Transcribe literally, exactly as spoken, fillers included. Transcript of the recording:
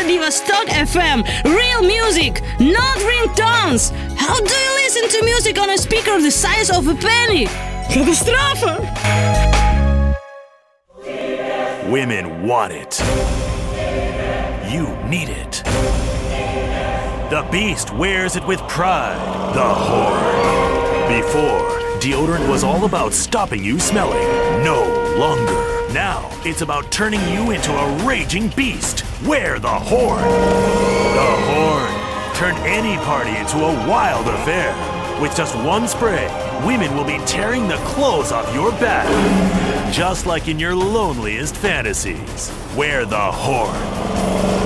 Vladivostok F M. Real music, not ringtones. How do you listen to music on a speaker the size of a penny? Catastrofe! Women want it. You need it. The Beast wears it with pride. The Horde. Before, deodorant was all about stopping you smelling. No longer. Now, it's about turning you into a raging beast. Wear the Horde. The Horde. Turn any party into a wild affair. With just one spray, women will be tearing the clothes off your back. Just like in your loneliest fantasies. Wear the Horde.